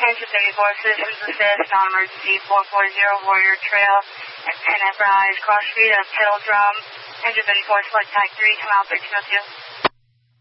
Engine 34, Citizens Assist on emergency 440 Warrior Trail at Penn Rise, cross street of Kettle Drum. Engine 34, select type 3, come out 1302.